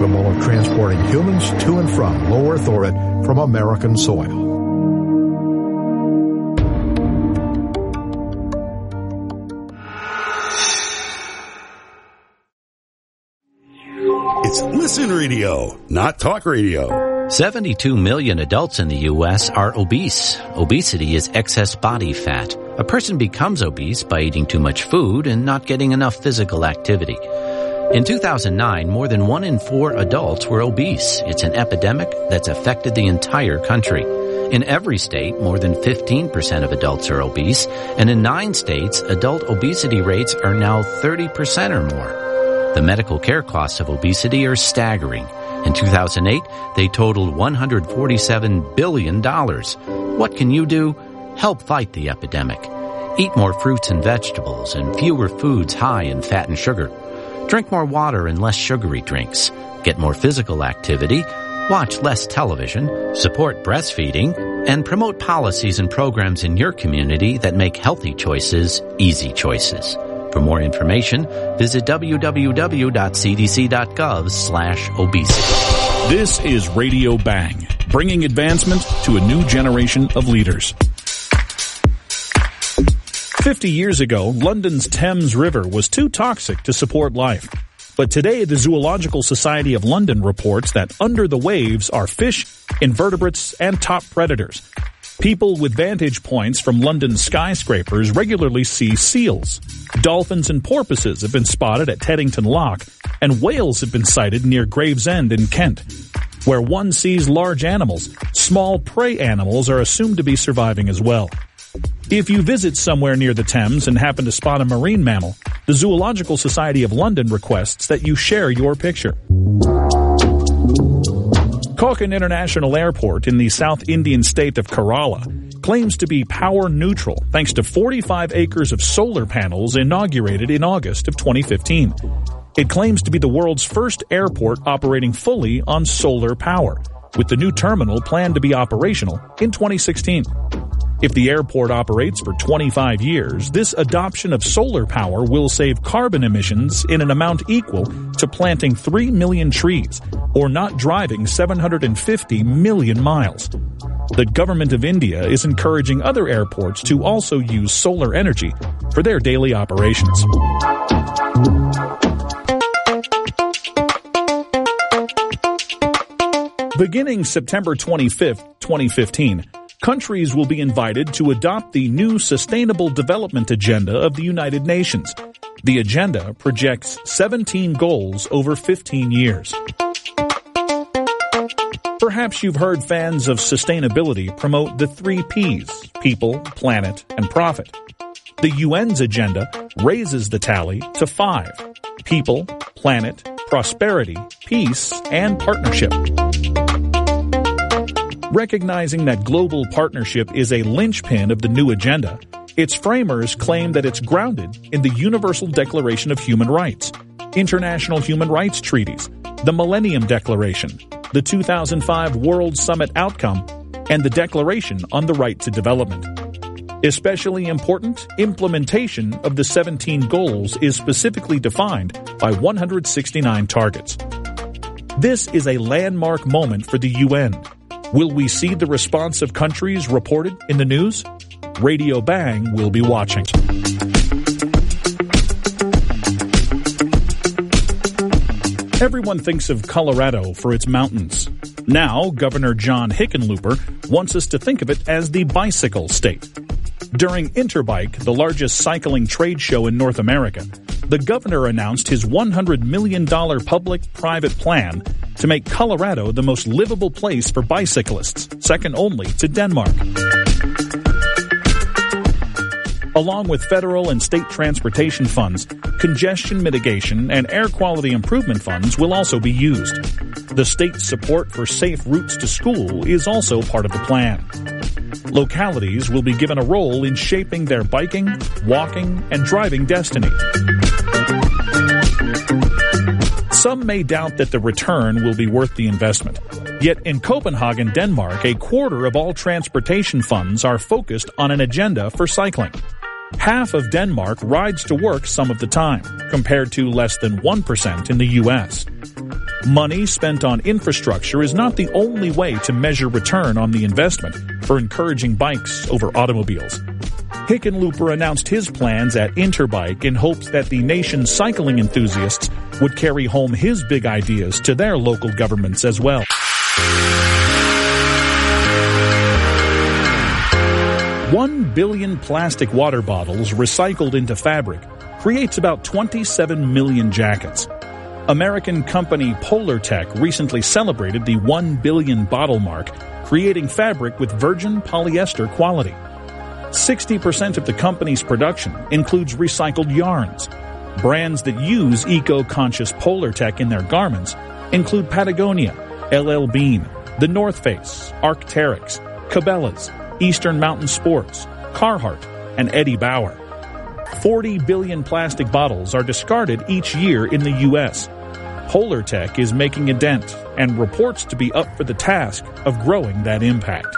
of transporting humans to and from low Earth orbit from American soil. It's Listen Radio, not talk radio. 72 million adults in the U.S. are obese. Obesity is excess body fat. A person becomes obese by eating too much food and not getting enough physical activity. In 2009, more than 1 in 4 adults were obese. It's an epidemic that's affected the entire country. In every state, more than 15% of adults are obese, and in 9 states, adult obesity rates are now 30% or more. The medical care costs of obesity are staggering. In 2008, they totaled $147 billion. What can you do? Help fight the epidemic. Eat more fruits and vegetables and fewer foods high in fat and sugar. Drink more water and less sugary drinks. Get more physical activity. Watch less television. Support breastfeeding. And promote policies and programs in your community that make healthy choices easy choices. For more information, visit www.cdc.gov/obesity. This is Radio Bang, bringing advancement to a new generation of leaders. 50 years ago, London's Thames River was too toxic to support life. But today, the Zoological Society of London reports that under the waves are fish, invertebrates, and top predators. People with vantage points from London's skyscrapers regularly see seals. Dolphins and porpoises have been spotted at Teddington Lock, and whales have been sighted near Gravesend in Kent. Where one sees large animals, small prey animals are assumed to be surviving as well. If you visit somewhere near the Thames and happen to spot a marine mammal, the Zoological Society of London requests that you share your picture. Cochin International Airport in the South Indian state of Kerala claims to be power neutral thanks to 45 acres of solar panels inaugurated in August of 2015. It claims to be the world's first airport operating fully on solar power, with the new terminal planned to be operational in 2016. If the airport operates for 25 years, this adoption of solar power will save carbon emissions in an amount equal to planting 3 million trees, or not driving 750 million miles. The government of India is encouraging other airports to also use solar energy for their daily operations. Beginning September 25th, 2015, countries will be invited to adopt the new Sustainable Development Agenda of the United Nations. The agenda projects 17 goals over 15 years. Perhaps you've heard fans of sustainability promote the 3 Ps: people, planet, and profit. The UN's agenda raises the tally to 5: people, planet, prosperity, peace, and partnership. Recognizing that global partnership is a linchpin of the new agenda, its framers claim that it's grounded in the Universal Declaration of Human Rights, international human rights treaties, the Millennium Declaration, the 2005 World Summit Outcome, and the Declaration on the Right to Development. Especially important, implementation of the 17 goals is specifically defined by 169 targets. This is a landmark moment for the UN. Will we see the response of countries reported in the news? Radio Bang will be watching. Everyone thinks of Colorado for its mountains. Now, Governor John Hickenlooper wants us to think of it as the bicycle state. During Interbike, the largest cycling trade show in North America, the governor announced his $100 million public-private plan to make Colorado the most livable place for bicyclists, second only to Denmark. Along with federal and state transportation funds, congestion mitigation and air quality improvement funds will also be used. The state's support for safe routes to school is also part of the plan. Localities will be given a role in shaping their biking, walking, and driving destiny. Some may doubt that the return will be worth the investment. Yet in Copenhagen, Denmark, a quarter of all transportation funds are focused on an agenda for cycling. Half of Denmark rides to work some of the time, compared to less than 1% in the U.S. Money spent on infrastructure is not the only way to measure return on the investment for encouraging bikes over automobiles. Hickenlooper announced his plans at Interbike in hopes that the nation's cycling enthusiasts would carry home his big ideas to their local governments as well. 1 billion plastic water bottles recycled into fabric creates about 27 million jackets. American company Polartec recently celebrated the 1 billion bottle mark, creating fabric with virgin polyester quality. 60% of the company's production includes recycled yarns. Brands that use eco-conscious Polartec in their garments include Patagonia, LL Bean, The North Face, Arc'teryx, Cabela's, Eastern Mountain Sports, Carhartt, and Eddie Bauer. 40 billion plastic bottles are discarded each year in the U.S. Polartec is making a dent and reports to be up for the task of growing that impact.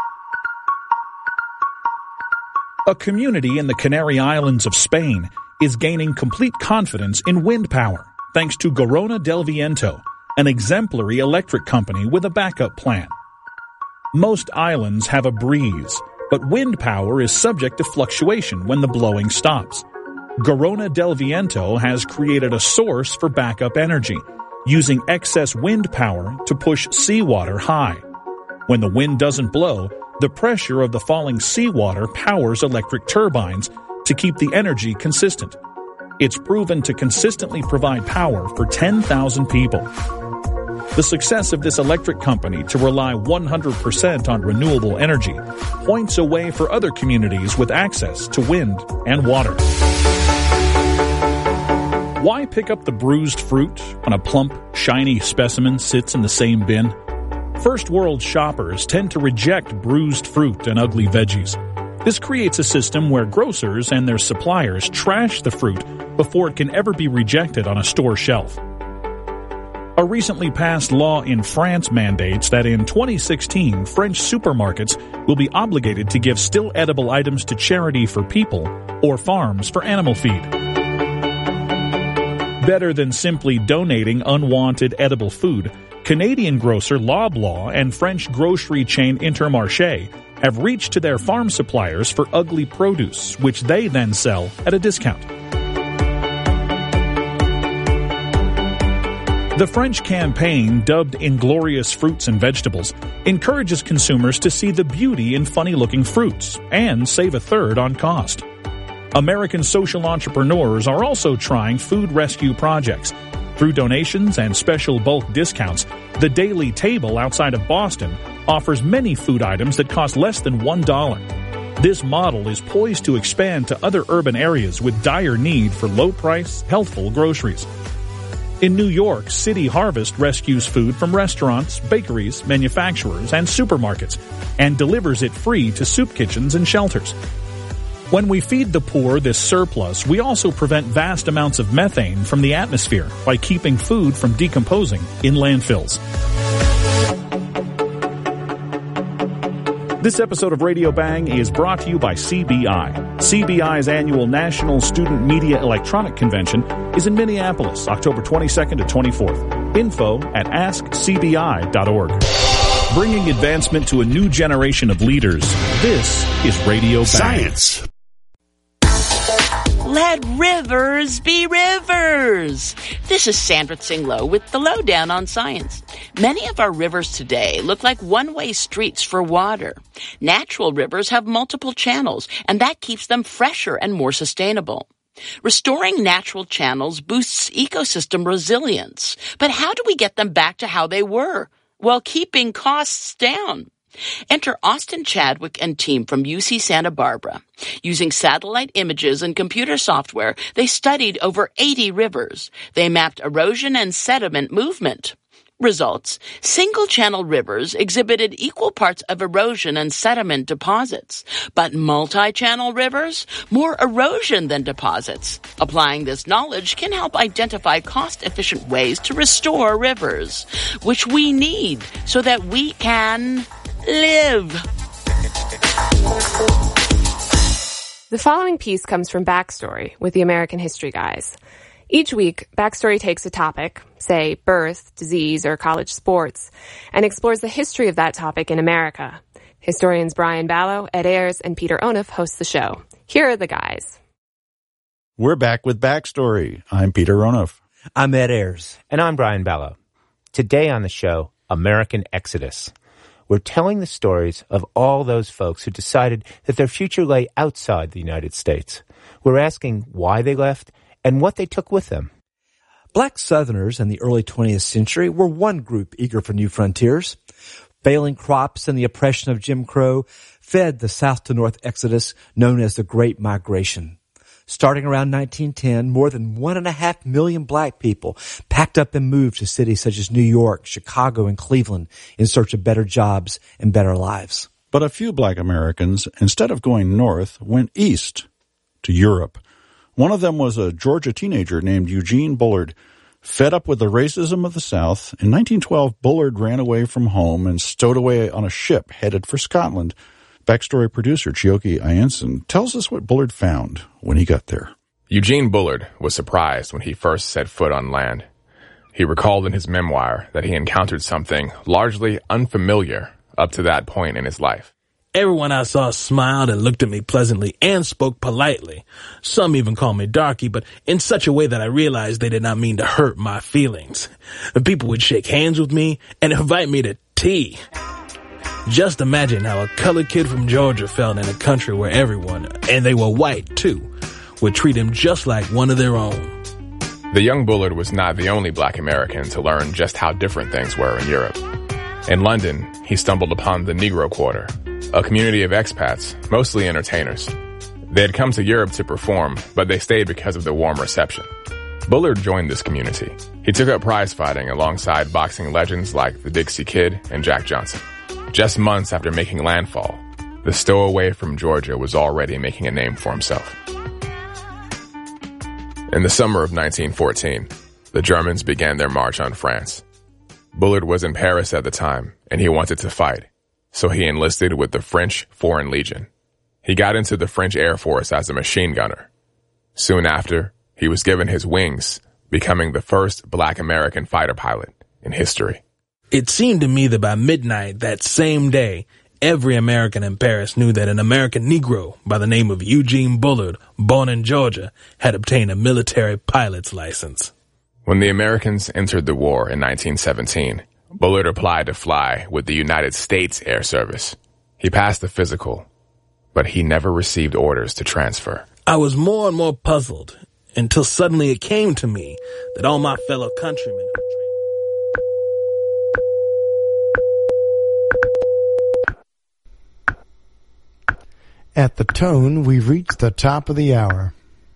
A community in the Canary Islands of Spain is gaining complete confidence in wind power thanks to Garona del Viento, an exemplary electric company with a backup plan. Most islands have a breeze, but wind power is subject to fluctuation when the blowing stops. Garona del Viento has created a source for backup energy, using excess wind power to push seawater high. When the wind doesn't blow, the pressure of the falling seawater powers electric turbines to keep the energy consistent. It's proven to consistently provide power for 10,000 people. The success of this electric company to rely 100% on renewable energy points a way for other communities with access to wind and water. Why pick up the bruised fruit when a plump, shiny specimen sits in the same bin? First world shoppers tend to reject bruised fruit and ugly veggies. This creates a system where grocers and their suppliers trash the fruit before it can ever be rejected on a store shelf. A recently passed law in France mandates that in 2016, French supermarkets will be obligated to give still edible items to charity for people or farms for animal feed. Better than simply donating unwanted edible food, Canadian grocer Loblaw and French grocery chain Intermarché have reached to their farm suppliers for ugly produce, which they then sell at a discount. The French campaign, dubbed Inglorious Fruits and Vegetables, encourages consumers to see the beauty in funny-looking fruits and save a third on cost. American social entrepreneurs are also trying food rescue projects. Through donations and special bulk discounts, the Daily Table outside of Boston offers many food items that cost less than $1. This model is poised to expand to other urban areas with dire need for low-price, healthful groceries. In New York, City Harvest rescues food from restaurants, bakeries, manufacturers, and supermarkets, and delivers it free to soup kitchens and shelters. When we feed the poor this surplus, we also prevent vast amounts of methane from the atmosphere by keeping food from decomposing in landfills. This episode of Radio Bang is brought to you by CBI. CBI's annual National Student Media Electronic Convention is in Minneapolis, October 22nd to 24th. Info at askcbi.org. Bringing advancement to a new generation of leaders, this is Radio Bang. Science. Let rivers be rivers. This is Sandra Tsinglow with the Lowdown on Science. Many of our rivers today look like one-way streets for water. Natural rivers have multiple channels, and that keeps them fresher and more sustainable. Restoring natural channels boosts ecosystem resilience. But how do we get them back to how they were while keeping costs down? Enter Austin Chadwick and team from UC Santa Barbara. Using satellite images and computer software, they studied over 80 rivers. They mapped erosion and sediment movement. Results: single-channel rivers exhibited equal parts of erosion and sediment deposits, but multi-channel rivers, more erosion than deposits. Applying this knowledge can help identify cost-efficient ways to restore rivers, which we need so that we can live. The following piece comes from Backstory with the American History Guys. Each week, Backstory takes a topic, say birth, disease, or college sports, and explores the history of that topic in America. Historians Brian Ballo, Ed Ayers, and Peter Onuf host the show. Here are the guys. We're back with Backstory. I'm Peter Onuf. I'm Ed Ayers. And I'm Brian Ballo. Today on the show, American Exodus. We're telling the stories of all those folks who decided that their future lay outside the United States. We're asking why they left and what they took with them. Black Southerners in the early 20th century were one group eager for new frontiers. Failing crops and the oppression of Jim Crow fed the south to north exodus known as the Great Migration. Starting around 1910, more than 1.5 million black people packed up and moved to cities such as New York, Chicago, and Cleveland in search of better jobs and better lives. But a few black Americans, instead of going north, went east to Europe. One of them was a Georgia teenager named Eugene Bullard. Fed up with the racism of the South, in 1912, Bullard ran away from home and stowed away on a ship headed for Scotland. Backstory producer Chioke Ianson tells us what Bullard found when he got there. Eugene Bullard was surprised when he first set foot on land. He recalled in his memoir that he encountered something largely unfamiliar up to that point in his life. Everyone I saw smiled and looked at me pleasantly and spoke politely. Some even called me darky, but in such a way that I realized they did not mean to hurt my feelings. The people would shake hands with me and invite me to tea. Just imagine how a colored kid from Georgia felt in a country where everyone, and they were white too, would treat him just like one of their own. The young Bullard was not the only black American to learn just how different things were in Europe. In London, he stumbled upon the Negro Quarter, a community of expats, mostly entertainers. They had come to Europe to perform, but they stayed because of the warm reception. Bullard joined this community. He took up prize fighting alongside boxing legends like the Dixie Kid and Jack Johnson. Just months after making landfall, the stowaway from Georgia was already making a name for himself. In the summer of 1914, the Germans began their march on France. Bullard was in Paris at the time, and he wanted to fight. So he enlisted with the French Foreign Legion. He got into the French Air Force as a machine gunner. Soon after, he was given his wings, becoming the first black American fighter pilot in history. It seemed to me that by midnight that same day, every American in Paris knew that an American Negro by the name of Eugene Bullard, born in Georgia, had obtained a military pilot's license. When the Americans entered the war in 1917, Bullard applied to fly with the United States Air Service. He passed the physical, but he never received orders to transfer. I was more and more puzzled until suddenly it came to me that all my fellow countrymen... At the tone, we've reached the top of the hour.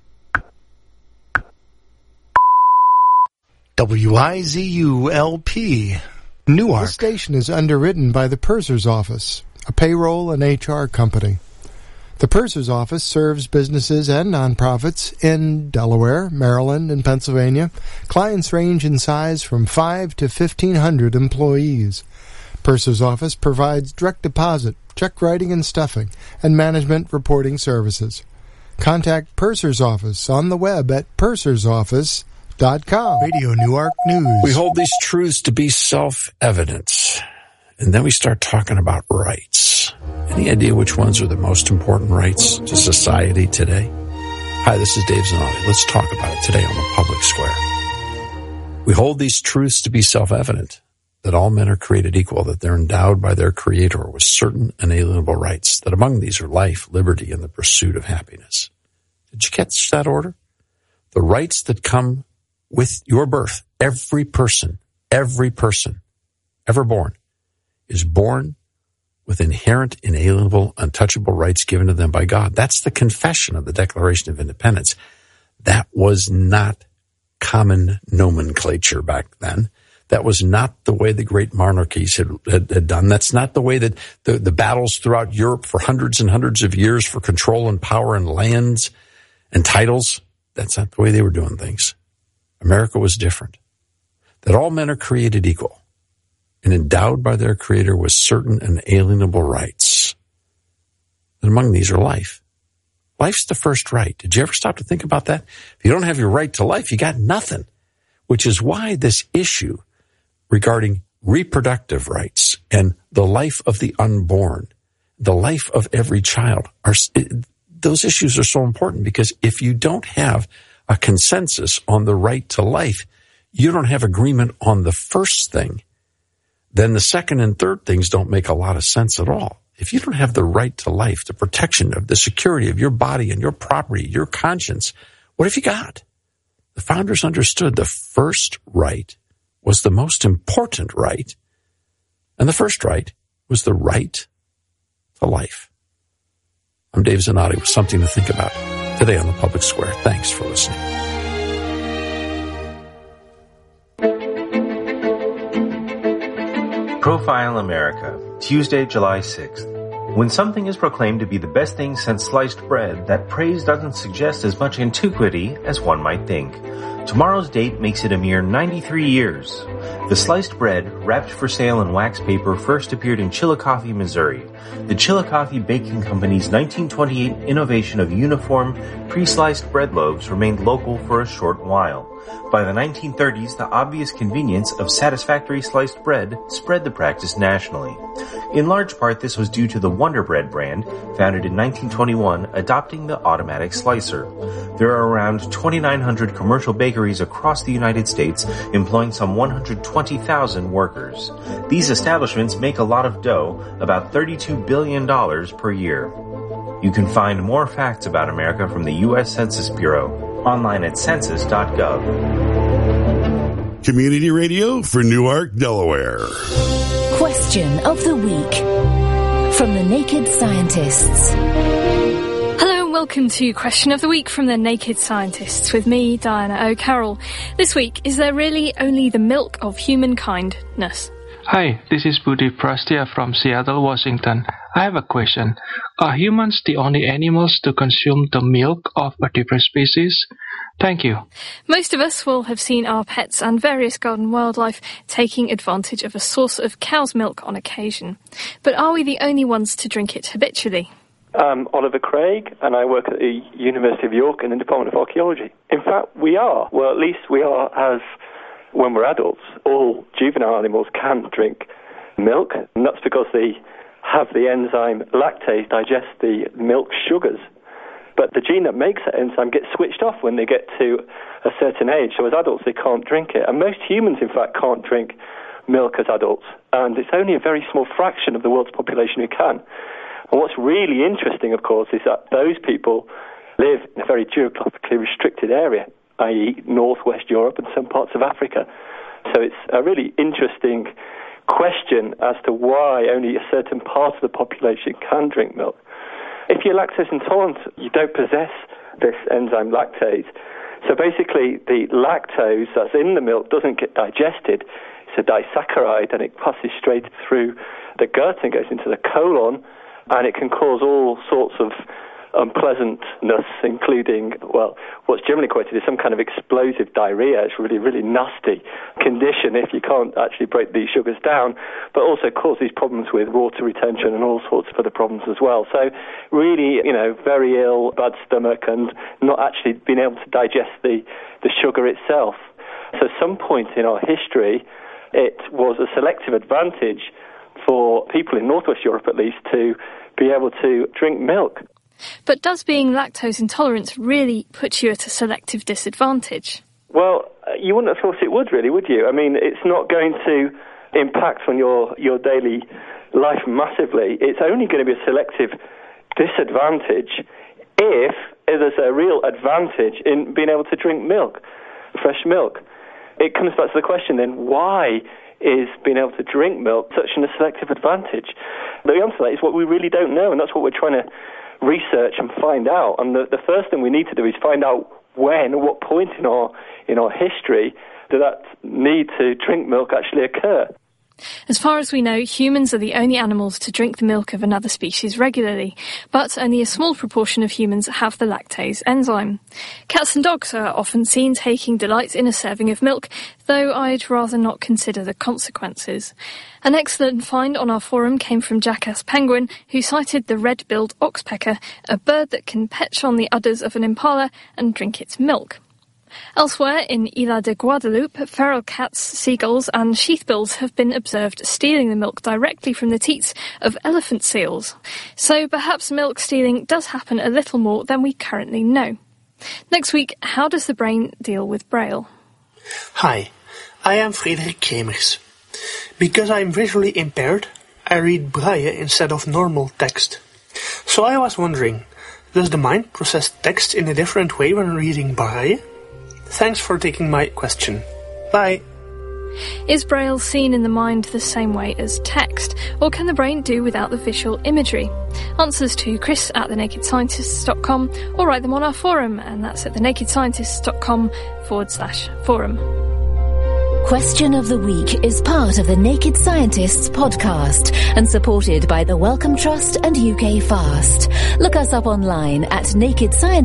WIZU-LP, Newark. This station is underwritten by the Purser's Office, a payroll and HR company. The Purser's Office serves businesses and nonprofits in Delaware, Maryland, and Pennsylvania. Clients range in size from 5 to 1,500 employees. Purser's Office provides direct deposit, check writing and stuffing, and management reporting services. Contact Purser's Office on the web at pursersoffice.com. Radio Newark News. We hold these truths to be self-evident, and then we start talking about rights. Any idea which ones are the most important rights to society today? Hi, this is Dave Zanotti. Let's talk about it today on the Public Square. We hold these truths to be self-evident, that all men are created equal, that they're endowed by their Creator with certain inalienable rights, that among these are life, liberty, and the pursuit of happiness. Did you catch that order? The rights that come with your birth. Every person ever born, is born with inherent, inalienable, untouchable rights given to them by God. That's the confession of the Declaration of Independence. That was not common nomenclature back then. That was not the way the great monarchies had done. That's not the way that the battles throughout Europe for hundreds and hundreds of years for control and power and lands and titles. That's not the way they were doing things. America was different. That all men are created equal and endowed by their Creator with certain inalienable rights. And among these are life, Life's the first right. Did you ever stop to think about that? If you don't have your right to life, you got nothing, which is why this issue regarding reproductive rights and the life of the unborn, the life of every child, those issues are so important, because if you don't have a consensus on the right to life, you don't have agreement on the first thing, then the second and third things don't make a lot of sense at all. If you don't have the right to life, the protection of the security of your body and your property, your conscience, what have you got? The founders understood the first right was the most important right, and the first right was the right to life. I'm Dave Zanotti with something to think about today on the Public Square. Thanks for listening. Profile America, Tuesday, July 6th. When something is proclaimed to be the best thing since sliced bread, that praise doesn't suggest as much antiquity as one might think. Tomorrow's date makes it a mere 93 years. The sliced bread, wrapped for sale in wax paper, first appeared in Chillicothe, Missouri. The Chillicothe Baking Company's 1928 innovation of uniform, pre-sliced bread loaves remained local for a short while. By the 1930s, the obvious convenience of satisfactory sliced bread spread the practice nationally. In large part, this was due to the Wonder Bread brand, founded in 1921, adopting the automatic slicer. There are around 2,900 commercial bakeries across the United States, employing some 120,000 workers. These establishments make a lot of dough, about $32 billion per year. You can find more facts about America from the U.S. Census Bureau online at census.gov. Community radio for Newark, Delaware. Question of the week from the Naked Scientists. Hello and welcome to Question of the Week from the Naked Scientists with me, Diana O'Carroll. This week, is there really only the milk of humankindness? Hi, this is Budi Prastia from Seattle, Washington. I have a question. Are humans the only animals to consume the milk of a different species? Thank you. Most of us will have seen our pets and various garden wildlife taking advantage of a source of cow's milk on occasion. But are we the only ones to drink it habitually? I'm Oliver Craig, and I work at the University of York in the Department of Archaeology. In fact, we are. Well, at least we are as when we're adults. All juvenile animals can drink milk, and that's because they have the enzyme lactase digest the milk sugars. But the gene that makes that enzyme gets switched off when they get to a certain age. So as adults, they can't drink it. And most humans, in fact, can't drink milk as adults. And it's only a very small fraction of the world's population who can. And what's really interesting, of course, is that those people live in a very geographically restricted area, i.e. northwest Europe and some parts of Africa. So it's a really interesting question as to why only a certain part of the population can drink milk. If you're lactose intolerant, you don't possess this enzyme lactase. So basically, the lactose that's in the milk doesn't get digested. It's a disaccharide, and it passes straight through the gut and goes into the colon, and it can cause all sorts of unpleasantness, including, well, what's generally quoted as some kind of explosive diarrhea. It's really, really nasty condition if you can't actually break these sugars down, but also causes problems with water retention and all sorts of other problems as well. So really, very ill, bad stomach, and not actually being able to digest the sugar itself. So at some point in our history, it was a selective advantage for people in northwest Europe, at least, to be able to drink milk. But does being lactose intolerant really put you at a selective disadvantage? Well, you wouldn't have thought it would, really, would you? I mean, it's not going to impact on your daily life massively. It's only going to be a selective disadvantage if there's a real advantage in being able to drink milk, fresh milk. It comes back to the question then, why is being able to drink milk such a selective advantage? The answer to that is what we really don't know, and that's what we're trying to research and find out. And the first thing we need to do is find out when, at what point in our history, did that need to drink milk actually occur. As far as we know, humans are the only animals to drink the milk of another species regularly, but only a small proportion of humans have the lactase enzyme. Cats and dogs are often seen taking delight in a serving of milk, though I'd rather not consider the consequences. An excellent find on our forum came from Jackass Penguin, who cited the red-billed oxpecker, a bird that can perch on the udders of an impala and drink its milk. Elsewhere, in Isla de Guadalupe, feral cats, seagulls and sheathbills have been observed stealing the milk directly from the teats of elephant seals. So perhaps milk stealing does happen a little more than we currently know. Next week, how does the brain deal with Braille? Hi, I am Frederik Kremers. Because I am visually impaired, I read Braille instead of normal text. So I was wondering, does the mind process text in a different way when reading Braille? Thanks for taking my question. Bye. Is Braille seen in the mind the same way as text, or can the brain do without the visual imagery? Answers to Chris at thenakedscientists.com, or write them on our forum, and that's at thenakedscientists.com/forum. Question of the Week is part of the Naked Scientists podcast and supported by the Wellcome Trust and UK Fast. Look us up online at Naked Scientists.